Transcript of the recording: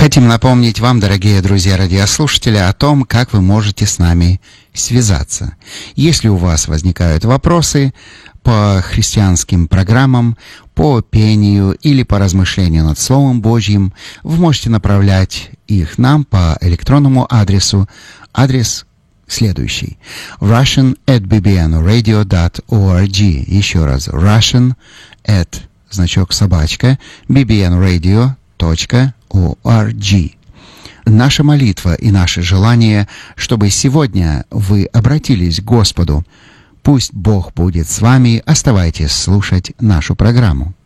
Хотим напомнить вам, дорогие друзья-радиослушатели, о том, как вы можете с нами связаться. Если у вас возникают вопросы по христианским программам, по пению или по размышлению над Словом Божьим, вы можете направлять их нам по электронному адресу. Адрес следующий: russian@bbnradio.org. Еще раз: russian@bbnradio.org. Наша молитва и наше желание, чтобы сегодня вы обратились к Господу. Пусть Бог будет с вами. Оставайтесь слушать нашу программу.